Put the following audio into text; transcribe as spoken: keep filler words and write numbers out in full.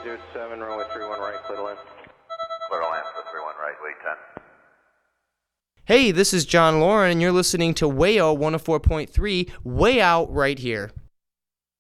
zero seven, runway three one right, clear to land. Clear to land for three one right, wait ten. Hey, this is John Lauren, and you're listening to W A O one oh four point three, Way Out right here.